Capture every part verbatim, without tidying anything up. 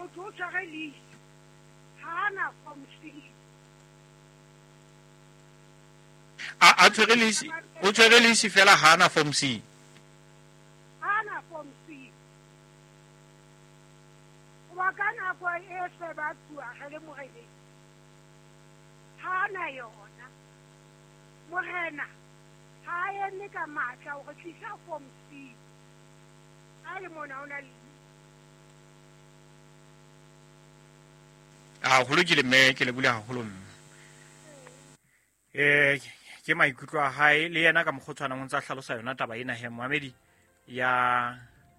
motho o tshware leisi ha ana form C a a tshwere leisi o tshwere leisi fela ha ana form C ana form C wa kana kwa e se ba tua ga le morene ha ana yona morena ha ye ne ka matla o tlisa form C a le mona ona le a go lokile me ke le bule haholo mme eh ke maikutlo a hae le yena ka mogotshwana mo ntsa hlalosa yona taba ena he Mohamedi ya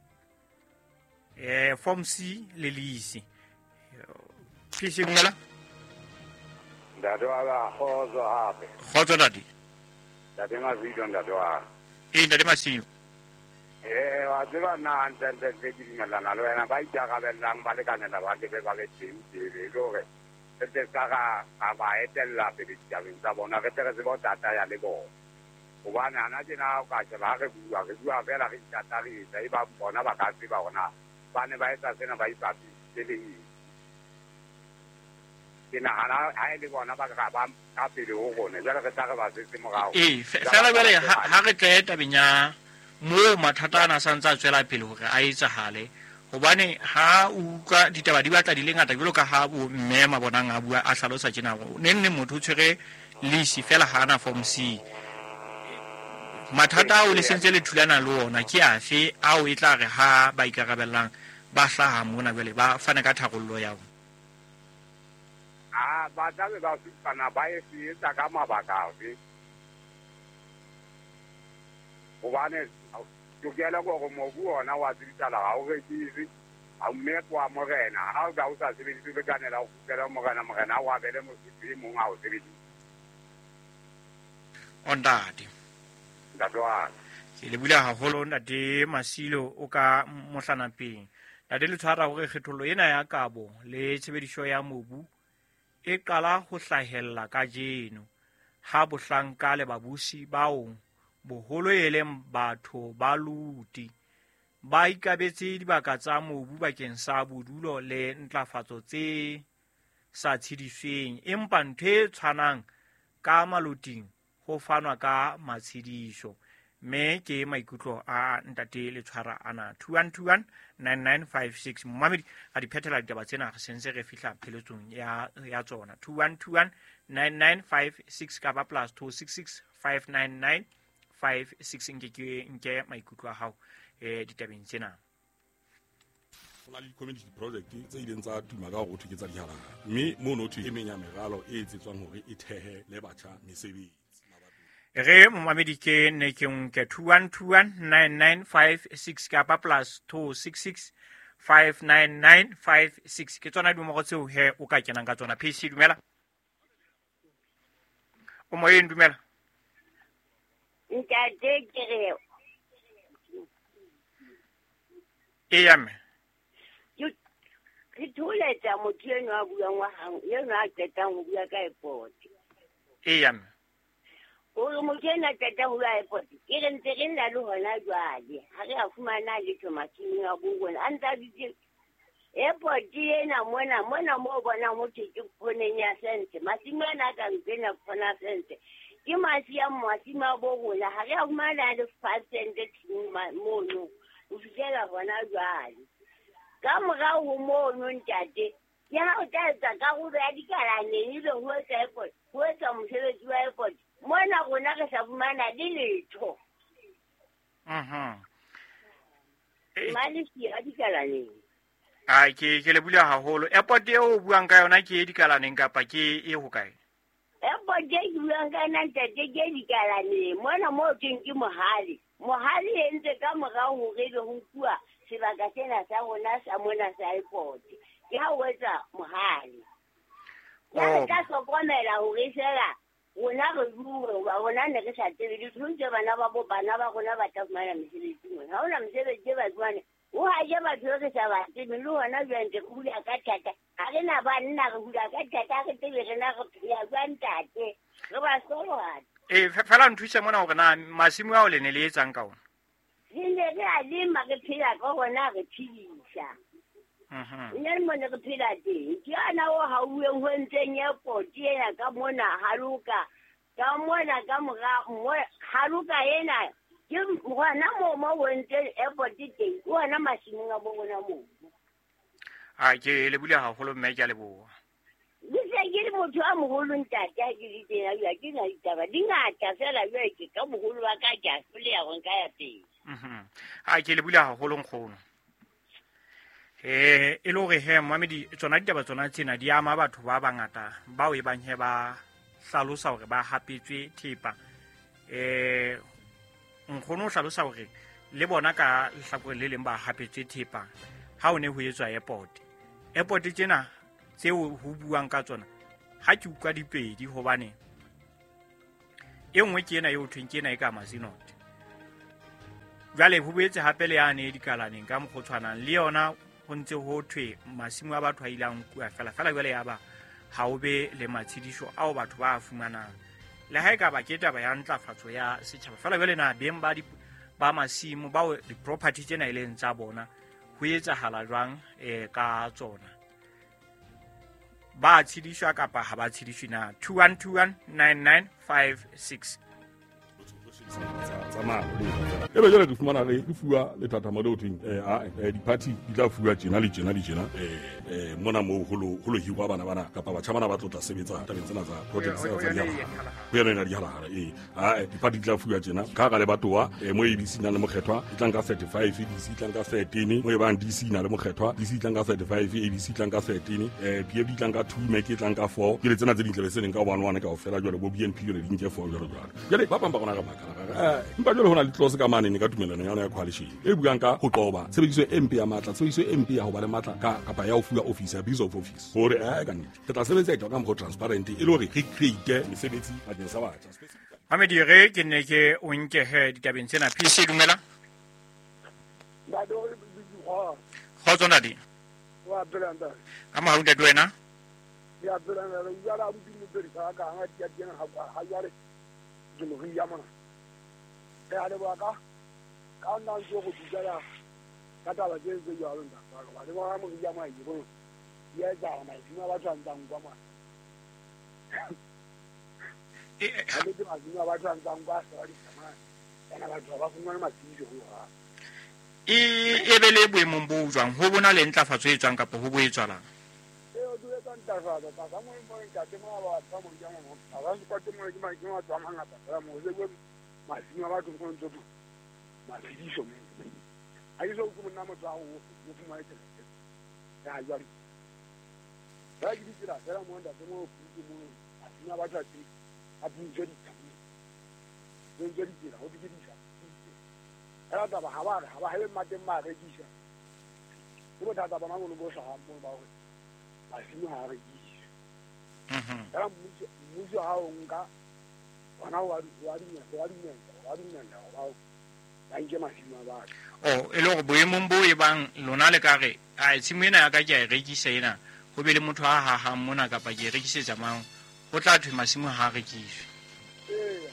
eh form C le leisi phisi ngela ndado ala khozo hape khotso dadi dade mazido ndado ala e ndade masilo eh wa tseba na ntente ke di melana lo ena ba itja ga belang ba le kana la ba ke ba ke teng le gore se ka ga ga ba etella pe di tja tsa bona ke tere se bona tata ya le bo o bana na dina ka tsa ba ke bua ke bua fela ke tata le dai ba bona ba ka se ba ona ba ne ba etsa sena ba ipapi le le dina ana ai le bona ba ka ba ka pele o gone jalo ke tsa ba se se mo gao e fela bele ha re tleta benya mo mathata ana sa ntsa tswela pele hore a etsa hale hobane ha uka ditaba di batla di le ngata jalo ka ha bo mme ma bonang a bua a hlalosa tjena go ne nne motho o tshwere leisi fela ha ana form C mathata o le sentse le thulana le ona ke afe a o etla re ha ba ikarabellang ba hlaha mona bele ba fana ka tharollo ya go a ba tla be ba supana ba e se etsa ka mabaka afe gobane tokela go go mobu ona wa tsitala ga o rekisi a mme kwa morena ha o ga o sa sebedise be kanela go kela morena morena wa bele mo siphi mo nga o sebedise ondadi ndadwa ke le bula haholo ndate masilo o ka mohlana peng ndate le tshwara hore kgethollo ena ya kabo le tshebediso ya mobu e qala ho hlahella ka jeno ha bohlanka le babusi bao boholo e leng batho ba luti ba ikabetse dibaka tsa mobu bakeng sa bodulo le ntlafatso tse sa tshedisweng empa ntwe tshwanang ka maluting ho fanwa ka matshediso me ke maikutlo a ntate le tshwara ana two one two one nine nine five six Mohamedi a di phethela ditaba tsena re sense re fihla pheletsong ya ya tsona two one two one nine nine five six ka ba plus two six six five nine nine five six nke ke nke maikutlo a hao eh ditabeng tsena go na le community project tse ileng tsa tuma ka go thwe ke tsa dihala mme mo no thwe e menya megalo e etsetswang hore e thehe le batjha mesebetsi re Mohamedi ke ne ke nke two one two one nine nine five six ka ba plus two six six five nine nine five six ke tsona di mo go tseo he o ka kenang ka tsona P C dumela o mo yen dumela ntate ke re e ya me ke thuletsa motho eno a buang wa hang eno a qetang ho bua ka airport e ya me o re motho eno a qeta ho bua airport ke re ntse re nna le hona jwale ha re a fumana le thomasing a bongwana a ntsa ditse airport ena mona mona mo bona mo thwe ke poneng ya sente masimo ana ka nkena pona sente ke masi ya masimo a bo rona ha re a fumana le five sente mono o fihlela hona jwale ka morao ho mono ntate ke ha o tla etsa ka go beya dikalaneng ile ho etsa airport ho etsa mosebetsi wa airport mona rona re sa fumana le letho mhm malisi a dikalaneng a ke ke le bula haholo airport e o buang ka yona ke dikalaneng kapa ke e ho kae airport e buang ka nna ntate ke dikalaneng mona mo teng ke mohali mohali e ntse ka morao ho re ho bua sebaka sena sa rona sa mona sa airport ke ha o etsa mohali ya ka sokomela ho re sela rona re bue ba rona ne re sa tsebe di thuntse bana ba bo bana ba rona ba tla fumana mesebetsi mona ha ona mesebetsi ba tswane o ha je ba tlo re sa ba tsebe le hona jwang ke hula ka thata ha re na ba nna re hula ka thata re tsebe re na re ya ntate re ba solo ha e fela nthuise mona hore na masimo a o le ne le etsang ka ona le ne re a lema re phela ka hona re phedisa ina le mone re phela teng ke ana o hauweng ho ntseng airport ena ka mona haluka ka mona ka moga mo haluka ena ke ngwana mo mo wentse airport teng o ana masimong a bona mo a ke le bula haholo mme ke a leboha Bisa ke le motho a mogolo ntata ke di tena ya ke na ditaba di ngata fela jwa ke ka mogolo wa ka ja fele ya go nka ya teng mhm a ke le bula haholo nkgono eh e lo re he mamedi tsona ditaba tsona tsena di ama batho ba bangata ba o e bang he ba hlalosa hore ba hapetswe thepa eh nkgono o hlalosa hore le bona ka hlakore le leng ba hapetswe thepa ha o ne ho etswa airport airport tsena tseo ho buang ka tsona ha ke utlwa dipedi hobane e nngwe ke ena eo thweng ke ena e ka masinot jwale ho boetse hape le yane dikalaneng ka mokgotshwanang le yona ho ntse ho thwe masimo a batho a ilang kua fela fela jwale ya ba ha o be le matshedisho ao batho ba a fumanang le ha e ka ba ke taba ya ntlafatso ya setjhaba fela jwale na beng ba di ba masimo ba di property tsena e leng tsa bona ho etsahala jwang eh ka tsona ba tshedishwa kapa ha ba tshedishwe na two one two one nine nine five six e be jole ke fumana re ke fuwa le thata mo le othing eh a di party di tla fuwa jena le jena le jena eh eh mona mo holo holo hiwa bana bana kapa ba chamana ba tlotla sebetsa tabeng tsena tsa project tsa tsa ya ho ya nena di hala hala eh a di party di tla fuwa jena ka ga le batoa eh mo e B C na le mokgethwa di tlang ka thirty-five D C tlang ka thirteen mo e bang D C na le mokgethwa D C tlang ka thirty-five A B C tlang ka thirteen eh P F D tlang ka two Mac tlang ka four ke le tsena tse dintle se neng ka one one ka o fela jole bo B N P le di nke four jole jole jale ba bang ba gona ka makala eh mpa jole hona le tlose ka mane ne ka tumelano ya ya coalition e buang ka ho qoba tshebediso e mpe ya matla tshebediso e mpe ya ho ba le matla ka kapa ya ho fuwa office ya business office hore eh ka nnete ke tla sebetsa ka mo transparent e le hore re create mesebetsi a di sa batla Hamedi re ke ne ke o nke he ditabeng tsena P C dumela ba do bi ho kgotsona di wa belanda ka ma hunde duena ya belanda ya la bu ni beri ka ka ha ya ya ha ha ya re dilo ri ya mana ya le ba ka ka nna jo go dijala ka taba tse tse ya lona ba ba le ba mo ya ma yi bo ya ja ma yi ma ba tsang tsang kwa ma e ha le di ma di ma ba tsang tsang kwa sa di sama ena ba tswa ba fumana ma dijo ho ha e e bele boemong bo jwang ho bona le ntlafatso e tswang kapa ho bo e tswalang e o due ka ntlafatso ka ka mo mo ka te ma ba tsa mo ja mo a ba se kwa te mo ke ma ke ma tswa mangata ka mo se go ma di ma ba tswa go ntso ma dijo mo a iso go monna mo tsa go go fuma e tele ya ya ba ke di tsira fela mo nda mo go mo a di ma ba tsa ti a bu je di tsa mo je di tsira o di di tsa era taba ha ba ha ba ha ma teng ma rekisa go bo thata ba ma go bo sa mo ba go ba simo ha rekisa mhm era mmuso mmuso ha o nka wana wa wa di wa di wa di nna wa ba nke masimo a batho o e le go boemong bo e bang lona le ka re a tshimo ena ya ka ke a e rekisa ena go be le motho a ha ha mona kapa ke e rekisetsa mang go tla thwe masimo ha a rekiswe eh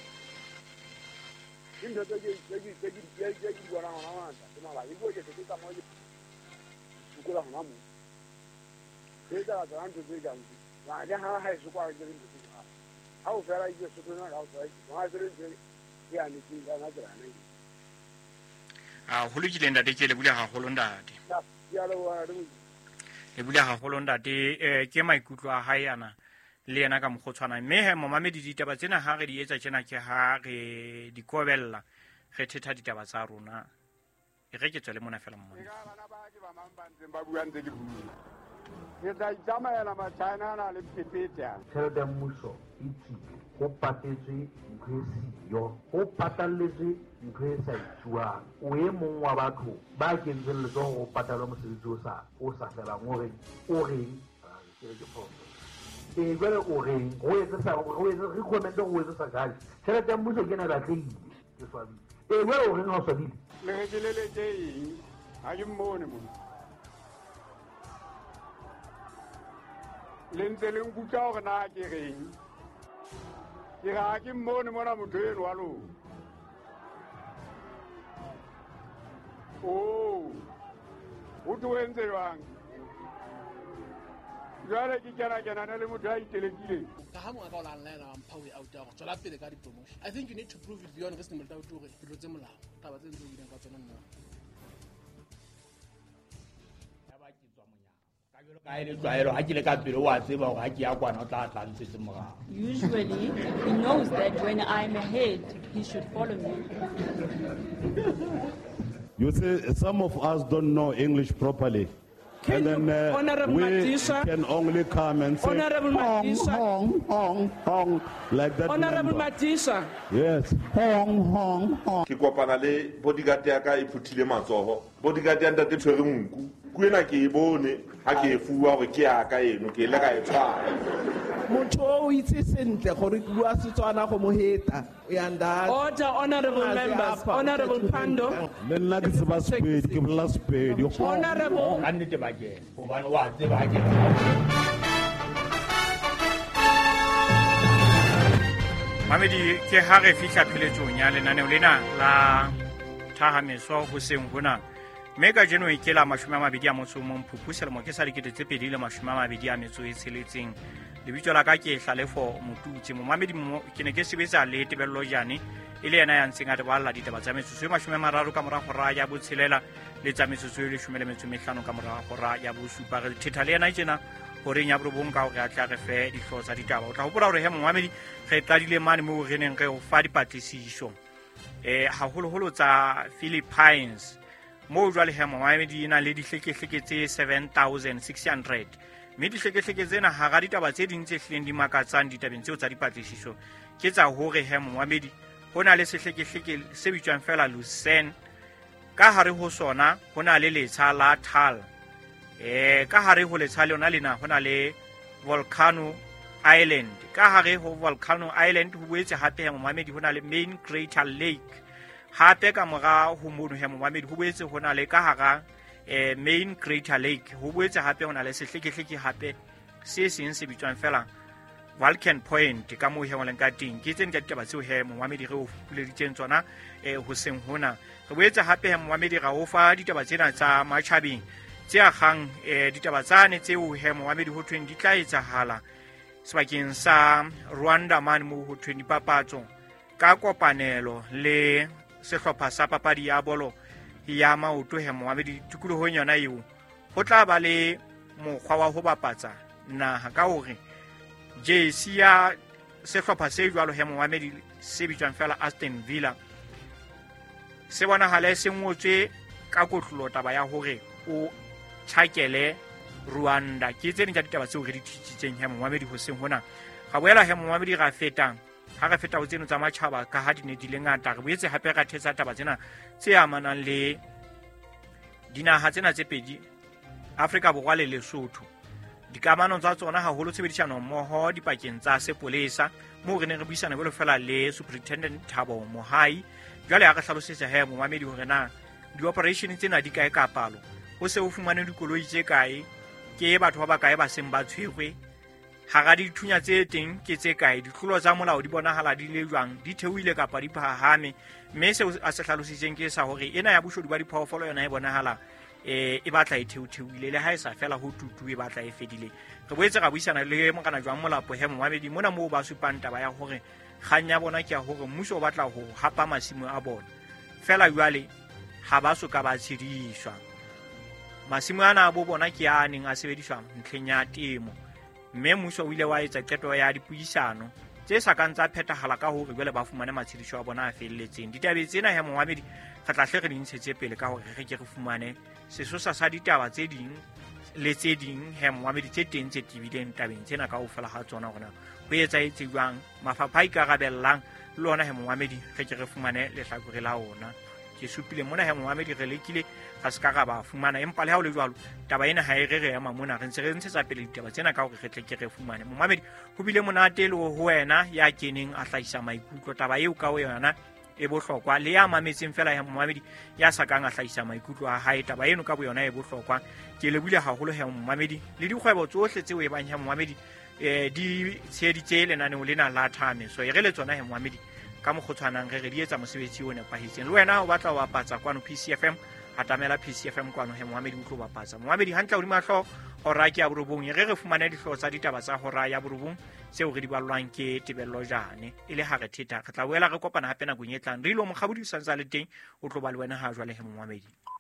into tse ke tse ke tse ke tse ke bona hona hona tse mala e go ke se ka mo ke go la hona mo se da da ntse tse ka ntse ba ja ha ha se kwa ke ntse tse ha ha o fela ke se tsona ga o tsaya ha se re ya ni ke ga na tsara ne a ho lokile ntate ke le bula haholo ntate ya lo wa re le bula haholo ntate eh ke maikutlo a hae ana le yena ka mogotshwana mme he momamedi ditaba tsena ha re di etsa tsena ke ha re di kobella re thetha ditaba tsa rona e re ke tswa le mona fela mmone ga bana ba ke ba mang ba ntse ba bua ntse di bua ke tla itsamaela matshana na le phephetsa tšhelete ya mmuso e tsile go patetswe ntho e siyo go patalletswe ntho e sa itsuang o e mong wa batho ba kentseng letsogo go patalwa mosebetsi o sa o sa felang o reng o reng ke ke phoso e jwale o reng go etsa sa go etsa re comment go etsa sa gae tšhelete ya mmuso ke na la tlile ke swabile e jwale o reng ga o swabile le ge ke leletse eng ga ke mmone mo le ntse le nkutla gore na ke reng ke ga ke mmone mona motho eno wa lona o o tlo entse jwang jwale ke kena kena na le motho a itelekile ka ha mo ka ola nna na mpha we out ya go tswela pele ka di promotion. I think you need to prove it beyond this number tao tore dilo tse molao taba tse ntse di ka tsona nna ya ba ke tswa monyaka ka jelo ka ile tswaelo ha ke le ka pele wa tseba go ha ke ya kwana o tla tla ntse se moga. Usually he knows that when I'm ahead he should follow me. You see, some of us don't know English properly. Can and then uh, we Madisha, can only come and say Honorable hong, Madisha, hong, hong, hong, like that. Honorable number. Matisha. Yes, hong, hong, hong. Ke kopana le bodyguard ya ka e phuthile matsoho. Bodyguard ya ntate tshwere nku. Kuena ke e bone ha ke fuwa gore ke ya ka eno ke le ka e tshwara. Motho o itse sentle gore ke bua Setswana go mo heta. O ya nda. Order, honorable members, honorable Pando. Le nna ke tseba Sepedi, ke bolela Sepedi. Honorable. Ka nnete ba ke hobane wa tseba ke. Mamedi ke ha re fihla pheletsong ya lenaneo lena la thahamiso ho seng hona mme ka jeno e ke la mashome a mabedi a motso mong Phupu selemo ke sa dikete tse pedi le mashome a mabedi a metso e tsheletseng lebitso la ka ke Hlalefo Motutsi mo Mamedi mo ke ne ke sebetsa le Tebello Jane e le yena ya ntseng a re balla ditaba tsa metsotso e mashome a mararo ka mora hora ya botshelela le tsa metsotso e leshome le metso e mehlano ka mora hora ya bosupa re thetha le yena tjena gore nya borobong ka hore a tla re fe dihlo tsa ditaba o tla hopola hore he Mamedi re qadile mane mo re neng re o fa dipatlisiso eh haholoholo tsa Philippines mo jwale he Mamedi ina le dihlekehleke tse seven thousand six hundred mme dihlekehleke tsena ha ga ditaba tse ding tse hlileng di makatsang ditabeng tseo tsa dipatlisiso ke tsa hore he Mamedi hona le sehlekehleke se bitswang fela Lucerne ka hare ho sona hona le letsha la Tal eh ka hare ho letsha lona lena hona le Volcano Island ka hare ho Volcano Island ho boetse hape he Mamedi hona le Main Crater Lake hape ka mora ho mono he Mamedi ho boetse hona le ka hara eh Main Crater Lake ho boetse hape hona le sehlekehleke hape se seng se bitswang fela Vulcan Point ka mo he ngoleng ka teng ke tseng ka ditaba tseo he Mamedi re o fupuleditseng tsona eh ho seng hona re boetse hape he Mamedi ra o fa ditaba tsena tsa Machabeng tse agang eh ditaba tsane tseo he Mamedi ho tweng di tla etsahala sebakeng sa Rwanda man mo ho tweng dipapatso ka kopanelo le sehlopha sa papadi ya bolo ya maoto he Mamedi tikoloho yona eo ho tla ba le mokgwa wa ho bapatsa naha ka hore jersey ya sehlopha se jwalo he Mamedi se bitswang fela Aston Villa se bona hale se ngotswe ka kotlolo taba ya hore o tshakele Rwanda ke tsene tsa ditaba tseo re di thitsitseng he Mamedi ho seng hona ga boela he Mamedi ga fetang ha re feta ho tseno tsa matjhaba ka ha di ne di le ngata re boetse hape ra thetsa taba tsena tse amanang le dinaha tsena tse pedi Afrika Borwa le Lesotho dikamano tsa tsona haholo tshebedisano mmoho dipakeng tsa sepolesa mo re ne re buisana bolo fela le Superintendent Thabo Mohai jwale a re hlalosetsa he Mamedi hore na di operation tsena di kae ka palo ho se ho fumane dikoloi tse kae ke batho ba ba kae ba seng ba tshwegwe ha ga di thunya tse teng ke tse kae ditlolo tsa molao di bonahala di le jwang di theoile kapa di phahame mme se a se hlalositseng ke sa hore ena ya boshodu ba diphoofolo yona e bonahala eh e batla e theotheoile le ha e sa fela ho tutu e batla e fedile re boetse ga buisana le mokana jwa molapo he Mamedi mona mo ba supang taba ya hore kganya bona ke ya hore mmuso o batla ho hapa masimo a bona fela jwale ha ba so ka ba tshediswa masimo ana bo bona ke ya neng a sebediswa ntlheng ya temo mme mmuso o ile wa etsa qeto ya dipuisano tse sa kantsa phetahala ka hore jwale ba fumane matshediso a bona a felletseng ditabe tsena he Mamedi re tla hle re dintshetse pele ka hore re ke re fumane sesosa sa ditaba tse ding le tse ding he Mamedi tse teng tse tibileng tabeng tsena ka ho fela ha tsona rona ho etsa etse jwang mafapha a ikarabellang le ona he Mamedi re ke re fumane le hlakore la ona ke supile mona he Mamedi re lekile ga se ka ga ba fumana empa le ha o le jwalo taba ena ha e re re ya mamona re ntse re ntshetsa pele ditaba tsena ka hore re tle ke re fumane Mamedi ho bile monate le ho wena ya keneng a hlahisa maikutlo taba eo ka yona e bohlokwa le ya mametseng fela ya Mamedi ya sa kang a hlahisa maikutlo a hae taba eno ka boyona e bohlokwa ke le bule haholo he Mamedi le dikgwebo tsohle tseo e bang he Mamedi eh di tsheditse lenaneo lena la thame so e re le tsona he Mamedi ka mokgotshwanang re re di etsa mosebetsi o nepahetseng le wena o batla wa bapatsa kwano P C F M atamela P C F M kwano he Mamedi o tlo bapatsa Mamedi hantla o di mahlo hora ke ya borobong ge re fumane dihlooho tsa ditaba tsa hora ya borobong seo re di balwang ke Tebello Jane e le ha re theta re tla boela re kopana hape nakong e tlang re ilo mokgabodi sa ntse le teng o tlo ba le wena ha jwale he mongwamedi.